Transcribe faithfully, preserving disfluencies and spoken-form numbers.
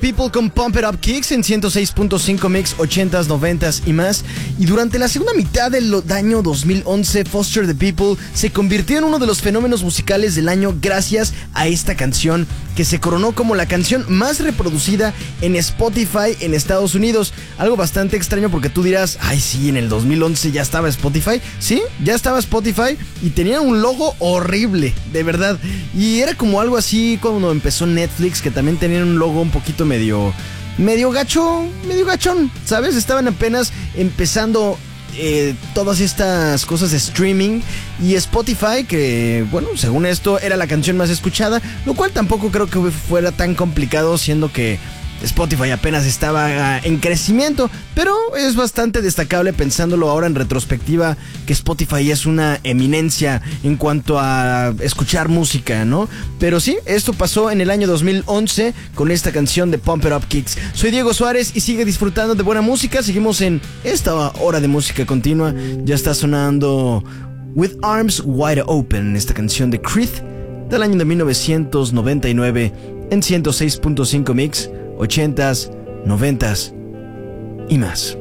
People con Pump It Up Kicks en ciento seis punto cinco Mix, ochentas, noventas y más. Y durante la segunda mitad del año dos mil once, Foster the People se convirtió en uno de los fenómenos musicales del año gracias a esta canción que se coronó como la canción más reproducida en Spotify en Estados Unidos. Algo bastante extraño porque tú dirás, ay sí, en el dos mil once ya estaba Spotify. Sí, ya estaba Spotify y tenía un logo horrible, de verdad. Y era como algo así cuando empezó Netflix, que también tenían un logo un poquito medio, medio gacho, medio gachón, ¿sabes? Estaban apenas empezando eh, todas estas cosas de streaming y Spotify, que, bueno, según esto era la canción más escuchada, lo cual tampoco creo que fuera tan complicado, siendo que Spotify apenas estaba en crecimiento, pero es bastante destacable pensándolo ahora en retrospectiva que Spotify es una eminencia en cuanto a escuchar música, ¿no? Pero sí, esto pasó en el año dos mil once con esta canción de Pump It Up Kicks. Soy Diego Suárez y sigue disfrutando de buena música. Seguimos en esta hora de música continua. Ya está sonando With Arms Wide Open, esta canción de Creed del año de mil novecientos noventa y nueve en ciento seis punto cinco Mix, ochentas, noventas y más.